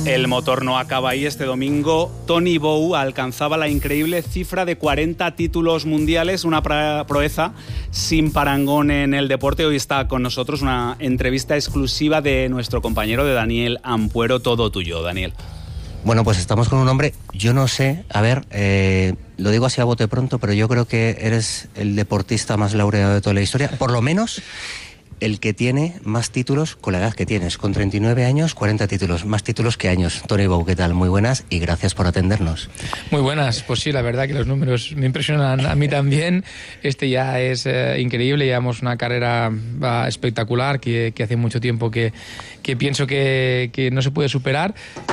El motor no acaba ahí. Este domingo Tony Bow alcanzaba la increíble cifra de 40 títulos mundiales, una proeza sin parangón en el deporte. Hoy está con nosotros una entrevista exclusiva de nuestro compañero, de Daniel Ampuero. Todo tuyo, Daniel. Bueno, pues estamos con un hombre, yo no sé, a ver, lo digo así a bote pronto, pero yo creo que eres el deportista más laureado de toda la historia, por lo menos el que tiene más títulos con la edad que tienes, con 39 años, 40 títulos, más títulos que años. Tony Bow, ¿qué tal? Muy buenas y gracias por atendernos. Muy buenas, pues sí, la verdad que los números me impresionan a mí también. Este ya es increíble, llevamos una carrera espectacular que hace mucho tiempo que pienso que no se puede superar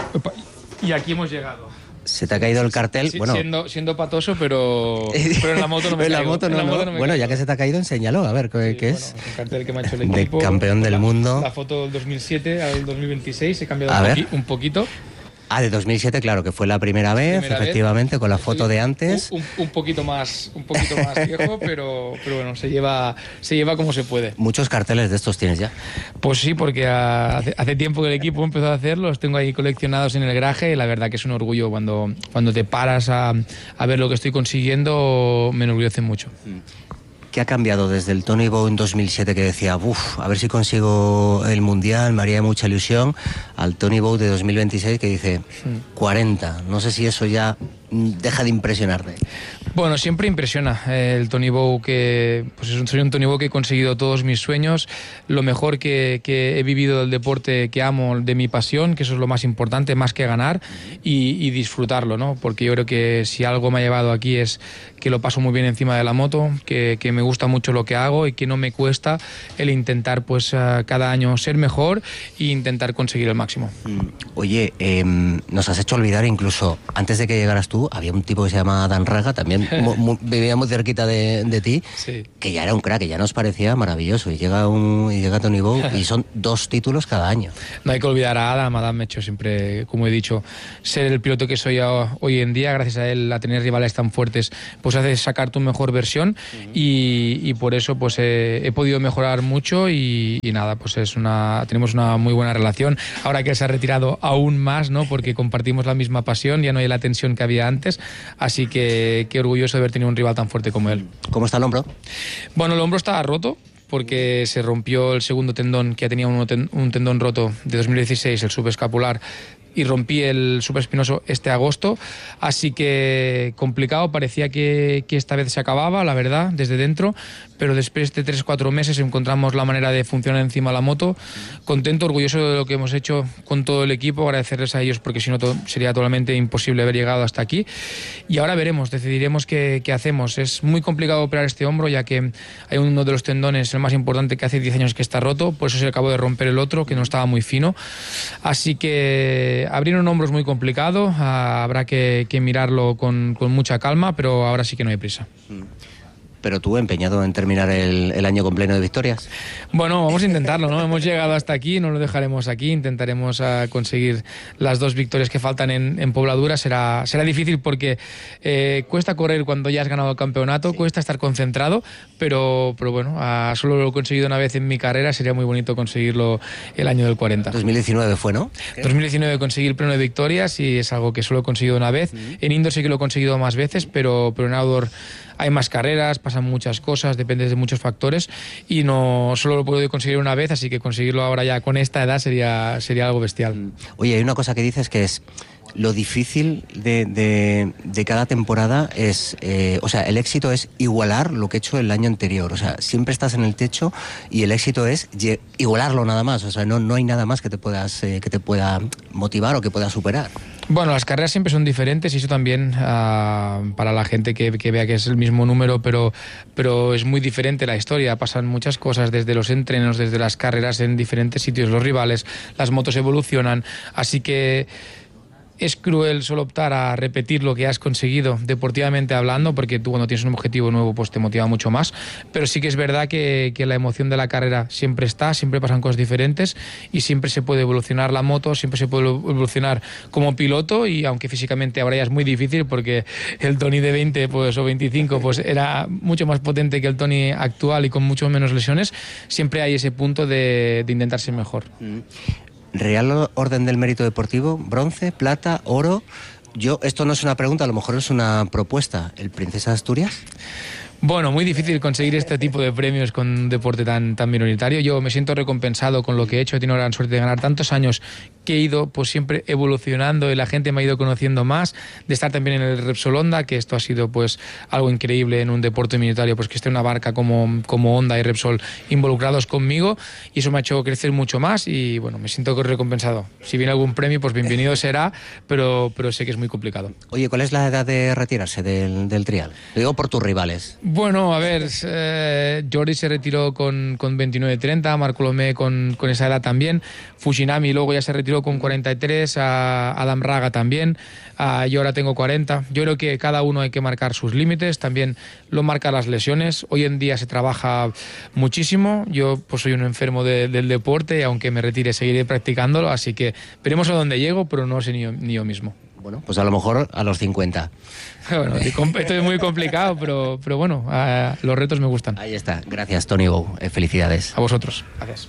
y aquí hemos llegado. Se te ha caído el cartel, sí, bueno... siendo patoso, pero en la moto no me caigo. Bueno, ya que se te ha caído, enséñalo, a ver, ¿qué es? Un cartel que me ha hecho el equipo. De campeón del mundo. La foto del 2007 al 2026, he cambiado un poquito. Ah, de 2007, claro, que fue la primera vez, efectivamente, con la foto de antes. Un poquito más viejo, pero bueno, se lleva como se puede. ¿Muchos carteles de estos tienes ya? Pues sí, porque hace tiempo que el equipo empezó a hacerlos, los tengo ahí coleccionados en el garaje y la verdad que es un orgullo cuando te paras a ver lo que estoy consiguiendo, me enorgullece mucho. ¿Qué ha cambiado desde el Tony Bow en 2007 que decía, a ver si consigo el Mundial, me haría mucha ilusión, al Tony Bow de 2026 que dice 40? No sé si eso ya deja de impresionarte. Bueno, siempre impresiona el Tony Bow, soy un Tony Bow que he conseguido todos mis sueños, lo mejor que he vivido del deporte que amo, de mi pasión, que eso es lo más importante, más que ganar, y disfrutarlo, ¿no? Porque yo creo que si algo me ha llevado aquí es que lo paso muy bien encima de la moto, que me gusta mucho lo que hago y que no me cuesta el intentar cada año ser mejor e intentar conseguir el máximo. Oye, nos has hecho olvidar, incluso antes de que llegaras tú, había un tipo que se llama Dan Raga, también vivía muy cerquita de ti, sí, que ya era un crack, que ya nos parecía maravilloso, y llega Tony Bow y son 2 títulos cada año. No hay que olvidar a Adam me ha hecho siempre, como he dicho, ser el piloto que soy hoy en día. Gracias a él, a tener rivales tan fuertes, pues hace sacar tu mejor versión, y por eso pues he podido mejorar mucho y nada, pues tenemos una muy buena relación. Ahora que se ha retirado aún más, ¿no? Porque compartimos la misma pasión, ya no hay la tensión que había antes, así que qué orgulloso de haber tenido un rival tan fuerte como él. ¿Cómo está el hombro? Bueno, el hombro está roto porque se rompió el segundo tendón, que ya tenía un tendón roto de 2016, el subescapular, y rompí el supraespinoso este agosto, así que complicado, parecía que esta vez se acababa, la verdad, desde dentro, pero después de 3-4 meses encontramos la manera de funcionar encima de la moto. Contento, orgulloso de lo que hemos hecho con todo el equipo, agradecerles a ellos porque si no sería totalmente imposible haber llegado hasta aquí, y ahora decidiremos qué hacemos. Es muy complicado operar este hombro, ya que hay uno de los tendones, el más importante, que hace 10 años que está roto, por eso se acabó de romper el otro, que no estaba muy fino, así que abrir un hombro es muy complicado, habrá que mirarlo con mucha calma, pero ahora sí que no hay prisa. Pero tú empeñado en terminar el año con pleno de victorias. Bueno, vamos a intentarlo, ¿no? Hemos llegado hasta aquí, no lo dejaremos aquí, intentaremos conseguir las 2 victorias que faltan en Pobladura. Será difícil porque cuesta correr cuando ya has ganado el campeonato, sí, cuesta estar concentrado, pero bueno, solo lo he conseguido una vez en mi carrera, sería muy bonito conseguirlo el año del 40. 2019 fue, ¿no? 2019 conseguí el pleno de victorias y es algo que solo he conseguido una vez. En indoor sí que lo he conseguido más veces, pero en outdoor hay más carreras, pasan muchas cosas, depende de muchos factores y no solo lo puedo conseguir una vez, así que conseguirlo ahora ya con esta edad sería algo bestial. Oye, hay una cosa que dices que es lo difícil de cada temporada es, el éxito es igualar lo que he hecho el año anterior, o sea, siempre estás en el techo y el éxito es igualarlo nada más, o sea, no hay nada más que te pueda motivar o que pueda superar. Bueno, las carreras siempre son diferentes y eso también para la gente que vea que es el mismo número, pero es muy diferente la historia. Pasan muchas cosas desde los entrenos, desde las carreras en diferentes sitios, los rivales, las motos evolucionan, así que es cruel solo optar a repetir lo que has conseguido deportivamente hablando, porque tú cuando tienes un objetivo nuevo pues te motiva mucho más, pero sí que es verdad que la emoción de la carrera siempre está, siempre pasan cosas diferentes y siempre se puede evolucionar la moto, siempre se puede evolucionar como piloto, y aunque físicamente ahora ya es muy difícil porque el Tony de 20 pues, o 25 pues era mucho más potente que el Tony actual y con mucho menos lesiones, siempre hay ese punto de intentar ser mejor. Real orden del mérito deportivo, bronce, plata, oro. Esto no es una pregunta, a lo mejor es una propuesta. ¿El Princesa de Asturias? Bueno, muy difícil conseguir este tipo de premios con un deporte tan minoritario. Yo me siento recompensado con lo que he hecho. He tenido la gran suerte de ganar tantos años que he ido pues siempre evolucionando y la gente me ha ido conociendo más, de estar también en el Repsol Honda, que esto ha sido pues algo increíble en un deporte minoritario, pues que esté una barca como Honda y Repsol involucrados conmigo, y eso me ha hecho crecer mucho más y bueno, me siento recompensado. Si viene algún premio, pues bienvenido será, pero sé que es muy complicado. Oye, ¿cuál es la edad de retirarse del trial? Lo digo por tus rivales. Bueno, a ver, Jordi se retiró con 29-30, Marc Colomé con esa edad también, Fujinami luego ya se retiró con 43, Adam Raga también, yo ahora tengo 40. Yo creo que cada uno hay que marcar sus límites, también lo marcan las lesiones. Hoy en día se trabaja muchísimo, yo pues soy un enfermo del deporte y aunque me retire seguiré practicándolo, así que veremos a dónde llego, pero no sé ni yo mismo. Bueno, pues a lo mejor a los 50. Bueno, esto es muy complicado, pero bueno, los retos me gustan. Ahí está. Gracias, Toni Bou. Felicidades. A vosotros. Gracias.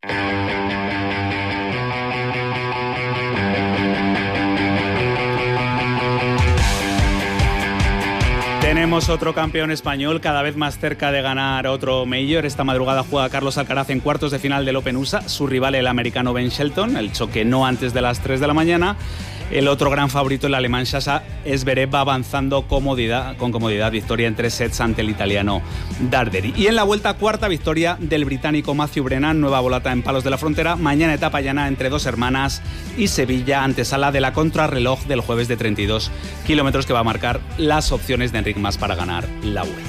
Tenemos otro campeón español cada vez más cerca de ganar otro Major. Esta madrugada juega Carlos Alcaraz en cuartos de final del Open USA. Su rival, el americano Ben Shelton. El choque no antes de las 3 de la mañana. El otro gran favorito, el alemán Sasha Zverev, va avanzando con comodidad. Victoria en 3 sets ante el italiano Darderi. Y en la vuelta cuarta, victoria del británico Matthew Brennan. Nueva volata en Palos de la Frontera. Mañana etapa llana entre Dos Hermanas y Sevilla, antesala de la contrarreloj del jueves de 32 kilómetros que va a marcar las opciones de Enric Mas para ganar la Vuelta.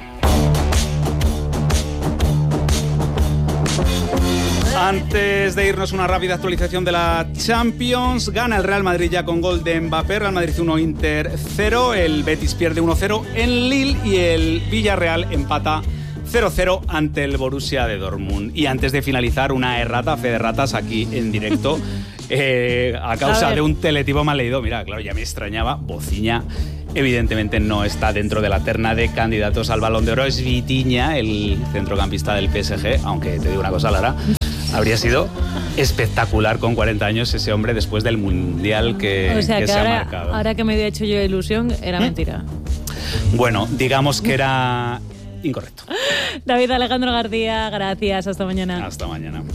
Antes de irnos, una rápida actualización de la Champions. Gana el Real Madrid ya con gol de Mbappé. Real Madrid 1, Inter 0. El Betis pierde 1-0 en Lille y el Villarreal empata 0-0 ante el Borussia de Dortmund. Y antes de finalizar, una errata, fe de ratas, aquí en directo, a causa de un teletipo mal leído. Mira, claro, ya me extrañaba. Bociña evidentemente no está dentro de la terna de candidatos al Balón de Oro. Es Vitinha, el centrocampista del PSG, aunque te digo una cosa, Lara, habría sido espectacular con 40 años ese hombre después del Mundial que se ha marcado. Ahora que me había hecho yo ilusión, era mentira. Bueno, digamos que era incorrecto. David Alejandro García, gracias. Hasta mañana. Hasta mañana.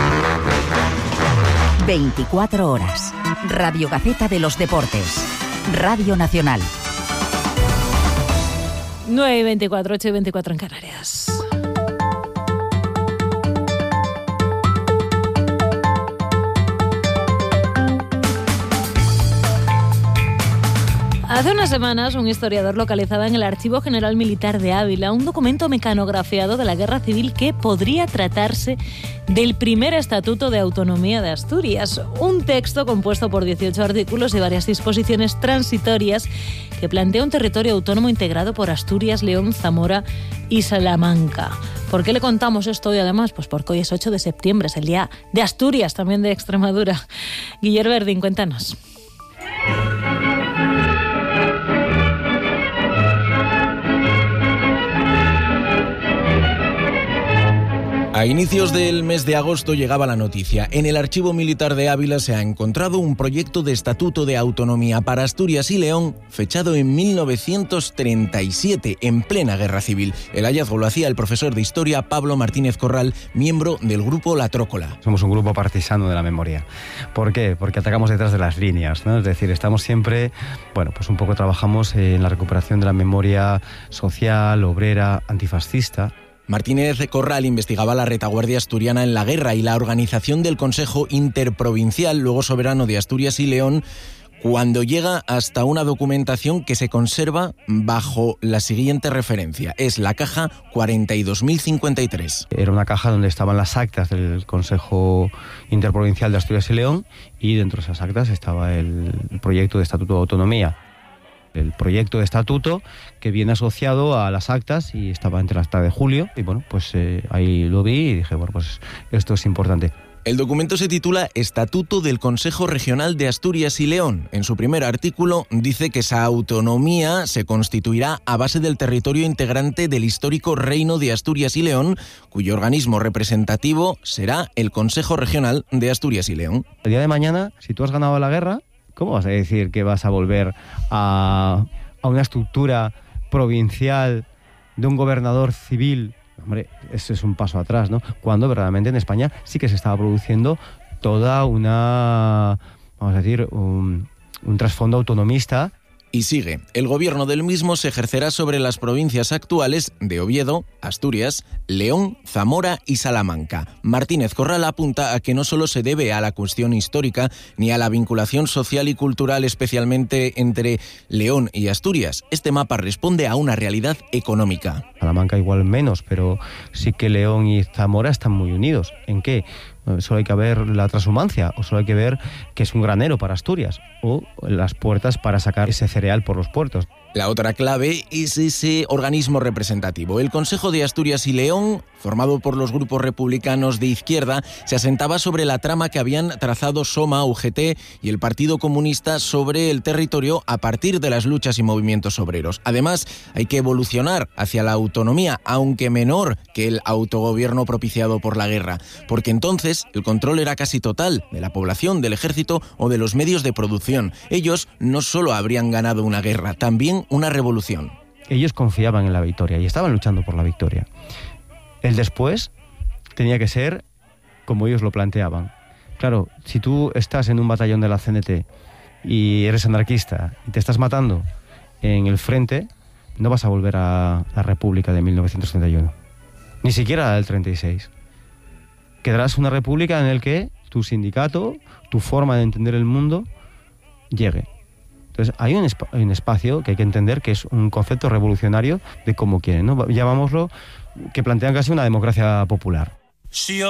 24 horas. Radio Gaceta de los Deportes. Radio Nacional. 9:24, 8:24 en Canarias. Hace unas semanas, un historiador localizaba en el Archivo General Militar de Ávila un documento mecanografiado de la Guerra Civil que podría tratarse del primer Estatuto de Autonomía de Asturias, un texto compuesto por 18 artículos y varias disposiciones transitorias que plantea un territorio autónomo integrado por Asturias, León, Zamora y Salamanca. ¿Por qué le contamos esto hoy además? Pues porque hoy es 8 de septiembre, es el día de Asturias, también de Extremadura. Guillermo Verdín, cuéntanos. A inicios del mes de agosto llegaba la noticia. En el Archivo Militar de Ávila se ha encontrado un proyecto de Estatuto de Autonomía para Asturias y León, fechado en 1937, en plena Guerra Civil. El hallazgo lo hacía el profesor de Historia Pablo Martínez Corral, miembro del grupo La Trócola. Somos un grupo partisano de la memoria. ¿Por qué? Porque atacamos detrás de las líneas, ¿no? Es decir, estamos siempre, pues un poco trabajamos en la recuperación de la memoria social, obrera, antifascista. Martínez Corral investigaba la retaguardia asturiana en la guerra y la organización del Consejo Interprovincial, luego soberano de Asturias y León, cuando llega hasta una documentación que se conserva bajo la siguiente referencia. Es la caja 42.053. Era una caja donde estaban las actas del Consejo Interprovincial de Asturias y León, y dentro de esas actas estaba el proyecto de Estatuto de Autonomía. El proyecto de estatuto que viene asociado a las actas y estaba entre el acta de julio y pues ahí lo vi y dije, pues esto es importante. El documento se titula Estatuto del Consejo Regional de Asturias y León. En su primer artículo dice que esa autonomía se constituirá a base del territorio integrante del histórico Reino de Asturias y León, cuyo organismo representativo será el Consejo Regional de Asturias y León. El día de mañana, si tú has ganado la guerra, ¿cómo vas a decir que vas a volver a una estructura provincial de un gobernador civil? Hombre, ese es un paso atrás, ¿no? Cuando verdaderamente en España sí que se estaba produciendo toda una, vamos a decir, un trasfondo autonomista. Y sigue, el gobierno del mismo se ejercerá sobre las provincias actuales de Oviedo, Asturias, León, Zamora y Salamanca. Martínez Corral apunta a que no solo se debe a la cuestión histórica ni a la vinculación social y cultural especialmente entre León y Asturias. Este mapa responde a una realidad económica. Salamanca igual menos, pero sí que León y Zamora están muy unidos. ¿En qué? Solo hay que ver la transhumancia, o solo hay que ver que es un granero para Asturias, o las puertas para sacar ese cereal por los puertos. La otra clave es ese organismo representativo. El Consejo de Asturias y León, formado por los grupos republicanos de izquierda, se asentaba sobre la trama que habían trazado Soma, UGT y el Partido Comunista sobre el territorio a partir de las luchas y movimientos obreros. Además, hay que evolucionar hacia la autonomía, aunque menor que el autogobierno propiciado por la guerra, porque entonces el control era casi total de la población, del ejército o de los medios de producción. Ellos no solo habrían ganado una guerra, también una revolución. Ellos confiaban en la victoria y estaban luchando por la victoria. El después tenía que ser como ellos lo planteaban. Claro, si tú estás en un batallón de la CNT y eres anarquista y te estás matando en el frente, no vas a volver a la República de 1931, ni siquiera al 36. Quedarás una república en la que tu sindicato, tu forma de entender el mundo, llegue. Entonces hay un espacio que hay que entender que es un concepto revolucionario de cómo quieren, ¿no? Llamámoslo, que plantean casi una democracia popular.